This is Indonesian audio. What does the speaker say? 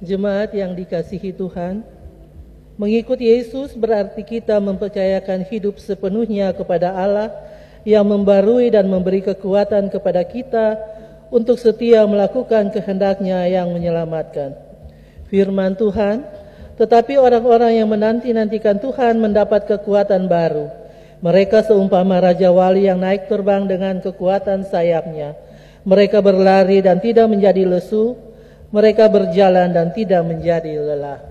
Jemaat yang dikasihi Tuhan, mengikut Yesus berarti kita mempercayakan hidup sepenuhnya kepada Allah yang membarui dan memberi kekuatan kepada kita untuk setia melakukan kehendak-Nya yang menyelamatkan. Firman Tuhan, tetapi orang-orang yang menanti-nantikan Tuhan mendapat kekuatan baru. Mereka seumpama Raja Wali yang naik terbang dengan kekuatan sayapnya. Mereka berlari dan tidak menjadi lesu. Mereka berjalan dan tidak menjadi lelah.